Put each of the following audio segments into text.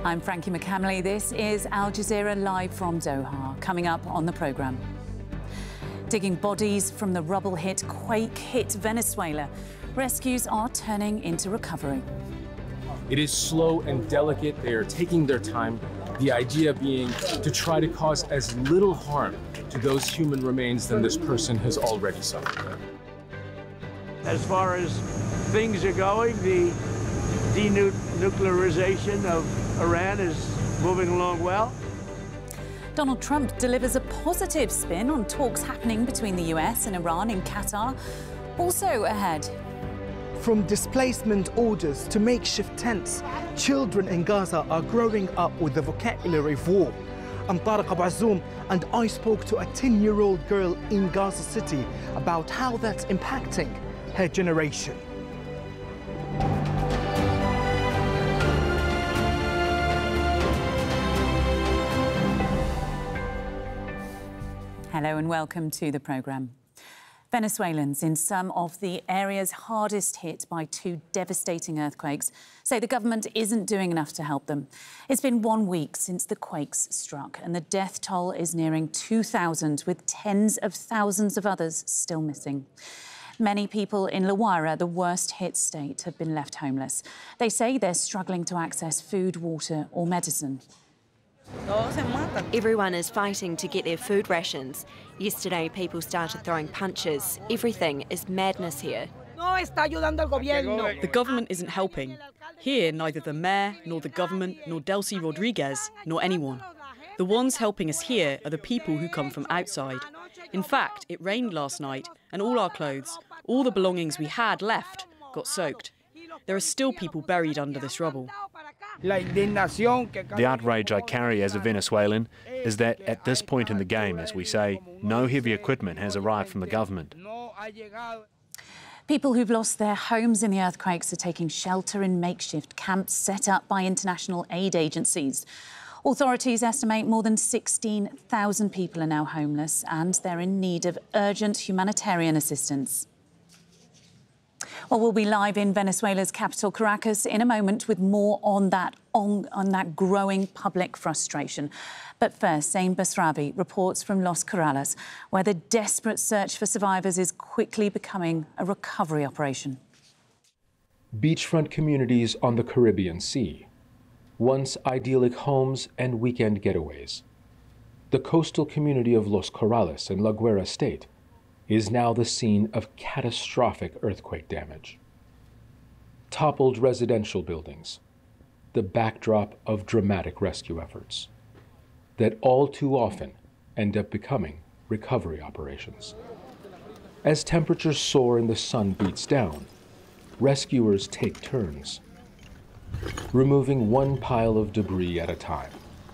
I'm Frankie McCamley. This is Al Jazeera live from Doha. Coming up on the programme. Digging bodies from the rubble-hit, quake-hit Venezuela. Rescues are turning into recovery. It is slow and delicate. They are taking their time. The idea being to try to cause as little harm to those human remains than this person has already suffered. As far as things are going, the denuclearization of Iran is moving along well. Donald Trump delivers a positive spin on talks happening between the US and Iran in Qatar. Also ahead. From displacement orders to makeshift tents, children in Gaza are growing up with the vocabulary of war. I'm Tariq Abu Azoum, and I spoke to a 10-year-old girl in Gaza City about how that's impacting her generation. Hello and welcome to the programme. Venezuelans in some of the areas hardest hit by two devastating earthquakes say the government isn't doing enough to help them. It's been 1 week since the quakes struck and the death toll is nearing 2,000, with tens of thousands of others still missing. Many people in La Guaira, the worst-hit state, have been left homeless. They say they're struggling to access food, water or medicine. Everyone is fighting to get their food rations. Yesterday, people started throwing punches. Everything is madness here. The government isn't helping. Here, neither the mayor, nor the government, nor Delcy Rodriguez, nor anyone. The ones helping us here are the people who come from outside. In fact, it rained last night, and all our clothes, all the belongings we had left, got soaked. There are still people buried under this rubble. The outrage I carry as a Venezuelan is that at this point in the game, as we say, no heavy equipment has arrived from the government. People who've lost their homes in the earthquakes are taking shelter in makeshift camps set up by international aid agencies. Authorities estimate more than 16,000 people are now homeless and they're in need of urgent humanitarian assistance. Well, we'll be live in Venezuela's capital, Caracas, in a moment with more on that growing public frustration. But first, Zain Basravi reports from Los Corrales, where the desperate search for survivors is quickly becoming a recovery operation. Beachfront communities on the Caribbean Sea, once idyllic homes and weekend getaways. The coastal community of Los Corrales in La Guaira State is now the scene of catastrophic earthquake damage. Toppled residential buildings, the backdrop of dramatic rescue efforts that all too often end up becoming recovery operations. As temperatures soar and the sun beats down, rescuers take turns, removing one pile of debris at a time.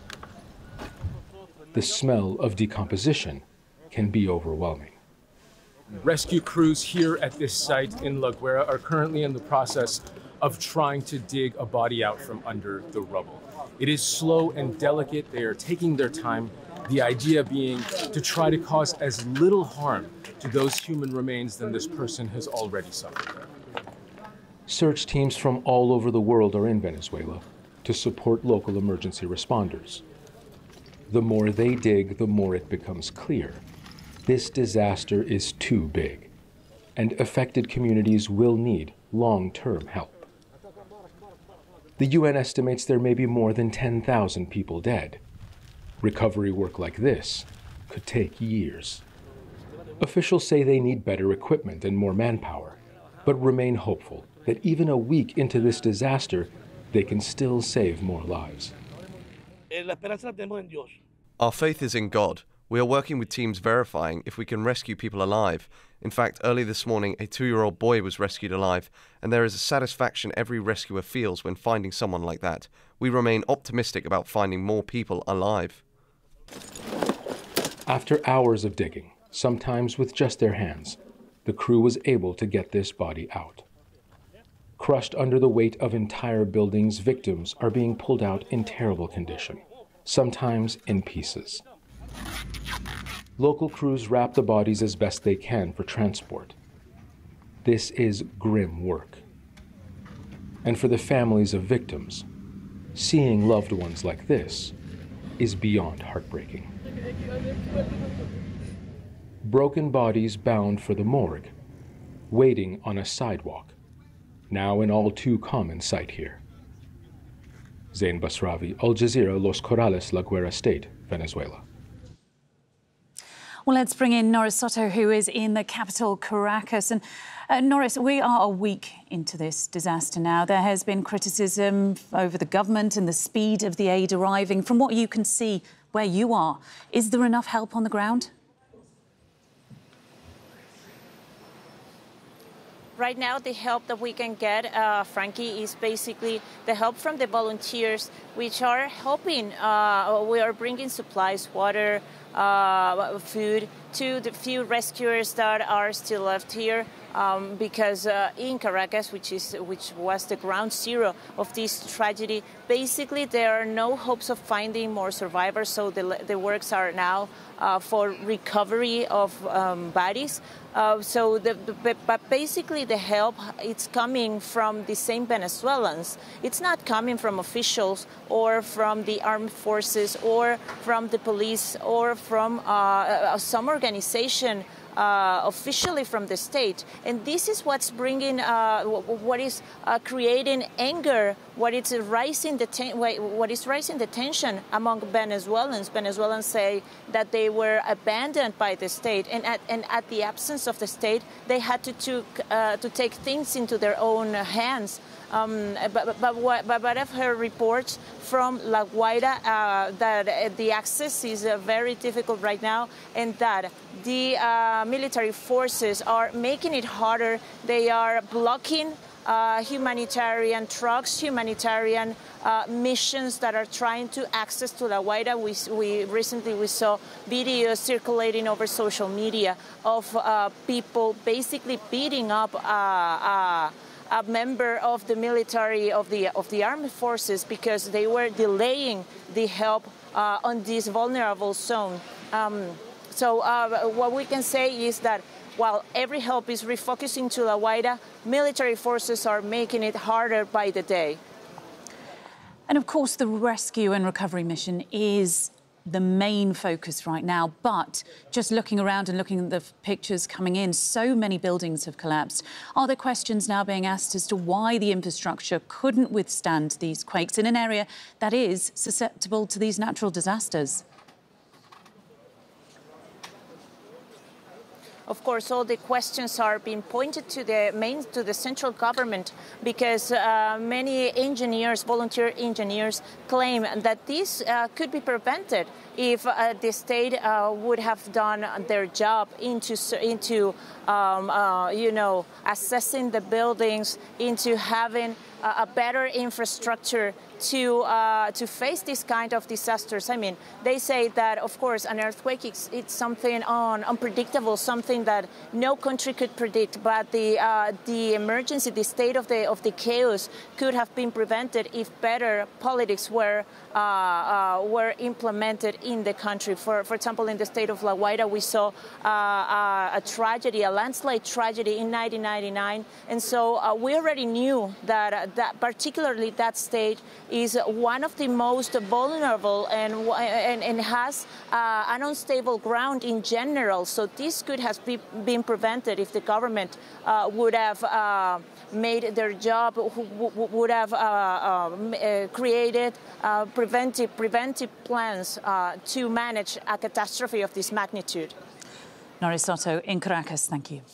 The smell of decomposition can be overwhelming. Rescue crews here at this site in La Guaira are currently in the process of trying to dig a body out from under the rubble. It is slow and delicate. They are taking their time. The idea being to try to cause as little harm to those human remains than this person has already suffered. Search teams from all over the world are in Venezuela to support local emergency responders. The more they dig, the more it becomes clear this disaster is too big, and affected communities will need long-term help. The UN estimates there may be more than 10,000 people dead. Recovery work like this could take years. Officials say they need better equipment and more manpower, but remain hopeful that even a week into this disaster, they can still save more lives. Our faith is in God. We are working with teams verifying if we can rescue people alive. In fact, early this morning, a 2-year-old boy was rescued alive, and there is a satisfaction every rescuer feels when finding someone like that. We remain optimistic about finding more people alive. After hours of digging, sometimes with just their hands, the crew was able to get this body out. Crushed under the weight of entire buildings, victims are being pulled out in terrible condition, sometimes in pieces. Local crews wrap the bodies as best they can for transport. This is grim work. And for the families of victims, seeing loved ones like this is beyond heartbreaking. Broken bodies bound for the morgue, waiting on a sidewalk, now an all too common sight here. Zain Basravi, Al Jazeera, Los Corrales, La Guaira State, Venezuela. Well, let's bring in Norris Soto, who is in the capital, Caracas. And Norris, we are a week into this disaster now. There has been criticism over the government and the speed of the aid arriving. From what you can see where you are, is there enough help on the ground? Right now, the help that we can get, Frankie, is basically the help from the volunteers, which are helping. We are bringing supplies, water, food to the few rescuers that are still left here. Because in Caracas, which was the ground zero of this tragedy, basically there are no hopes of finding more survivors. So the works are now for recovery of bodies. But basically the help, it's coming from the same Venezuelans. It's not coming from officials or from the armed forces or from the police or from some organization officially from the state. And this is what's bringing, what is creating anger, what is raising the tension among Venezuelans. Venezuelans say that they were abandoned by the state, and at the absence of the state, they had to take things into their own hands. But I've heard reports from La Guaira that the access is very difficult right now, and that the military forces are making it harder. They are blocking humanitarian trucks, humanitarian missions that are trying to access to La Guaira. We recently saw videos circulating over social media of people basically beating up a member of the military of the armed forces because they were delaying the help on this vulnerable zone. So what we can say is that while every help is refocusing to La Guaira, military forces are making it harder by the day. And of course, the rescue and recovery mission is the main focus right now. But just looking around and looking at the pictures coming in, so many buildings have collapsed. Are there questions now being asked as to why the infrastructure couldn't withstand these quakes in an area that is susceptible to these natural disasters? Of course, all the questions are being pointed to the central government, because many engineers, volunteer engineers, claim that this could be prevented if the state would have done their job into assessing the buildings, into having a better infrastructure to face this kind of disasters. I mean, they say that, of course, an earthquake it's something unpredictable, something that no country could predict. But the emergency, the state of the chaos, could have been prevented if better politics were implemented in the country. For example, in the state of La Guaira, we saw a tragedy, a landslide tragedy in 1999, and so we already knew that particularly that state is one of the most vulnerable and has an unstable ground in general. So this could have been prevented if the government would have made their job, would have created preventive plans to manage a catastrophe of this magnitude. Norris Soto in Caracas, thank you.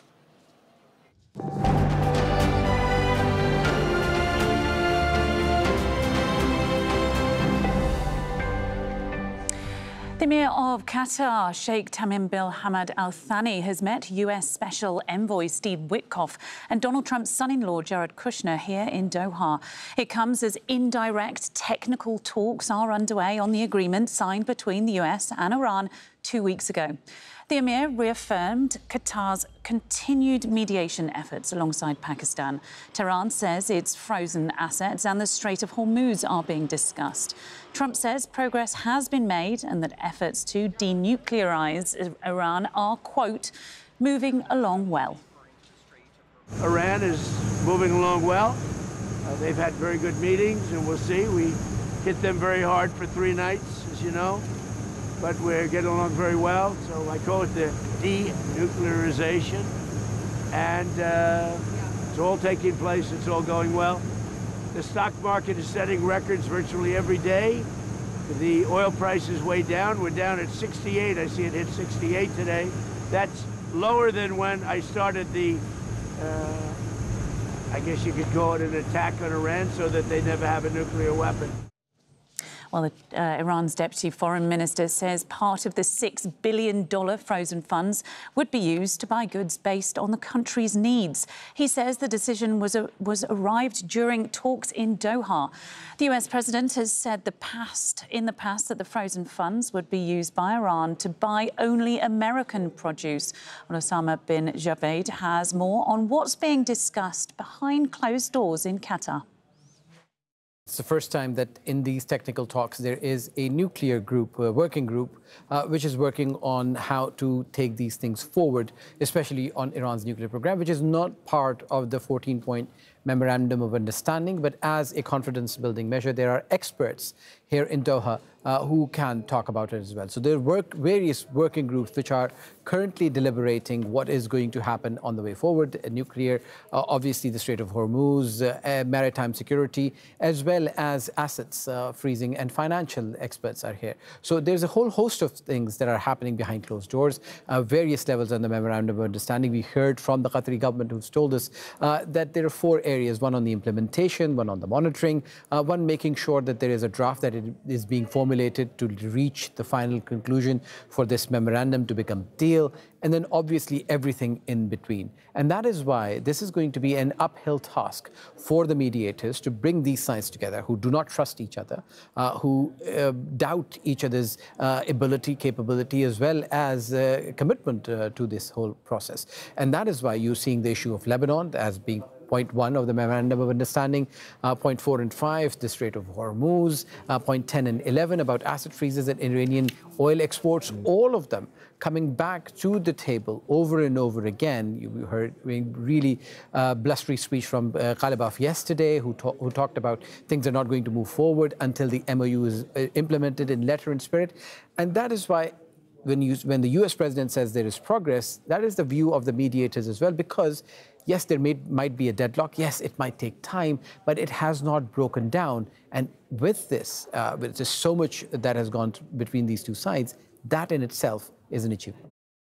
The Emir of Qatar, Sheikh Tamim bin Hamad Al Thani, has met US Special Envoy Steve Witkoff and Donald Trump's son-in-law Jared Kushner here in Doha. It comes as indirect technical talks are underway on the agreement signed between the US and Iran 2 weeks ago. The Emir reaffirmed Qatar's continued mediation efforts alongside Pakistan. Tehran says its frozen assets and the Strait of Hormuz are being discussed. Trump says progress has been made and that efforts to denuclearize Iran are, quote, moving along well. Iran is moving along well. They've had very good meetings, and we'll see. We hit them very hard for 3 nights, as you know, but we're getting along very well. So I call it the denuclearization, and it's all taking place. It's all going well. The stock market is setting records virtually every day. The oil price is way down. We're down at 68. I see it hit 68 today. That's lower than when I started the, I guess you could call it an attack on Iran so that they never have a nuclear weapon. Well, Iran's deputy foreign minister says part of the $6 billion frozen funds would be used to buy goods based on the country's needs. He says the decision was arrived during talks in Doha. The US president has said in the past that the frozen funds would be used by Iran to buy only American produce. Well, Osama bin Javed has more on what's being discussed behind closed doors in Qatar. It's the first time that in these technical talks there is a nuclear group, working group, which is working on how to take these things forward, especially on Iran's nuclear program, which is not part of the 14-point memorandum of understanding, but as a confidence-building measure. There are experts here in Doha who can talk about it as well. So there are various working groups which are currently deliberating what is going to happen on the way forward. Nuclear, obviously the Strait of Hormuz, maritime security, as well as assets freezing, and financial experts are here. So there's a whole host of things that are happening behind closed doors, various levels on the memorandum of understanding. We heard from the Qatari government who's told us that there are 4 areas, one on the implementation, one on the monitoring, one making sure that there is a draft that it is being formulated to reach the final conclusion for this memorandum to become deal, and then obviously everything in between. And that is why this is going to be an uphill task for the mediators to bring these sides together who do not trust each other, who doubt each other's ability, capability, as well as commitment to this whole process. And that is why you're seeing the issue of Lebanon as being point 1 of the memorandum of understanding, point 4 and 5, the Strait of Hormuz, point 10 and 11 about asset freezes and Iranian oil exports, all of them coming back to the table over and over again. You heard a really blustery speech from Ghalibaf yesterday, who talked about things are not going to move forward until the MOU is implemented in letter and spirit. And that is why when the US president says there is progress, that is the view of the mediators as well, because yes, there might be a deadlock. Yes, it might take time, but it has not broken down. And with this, with just so much that has gone between these two sides, that in itself is an achievement.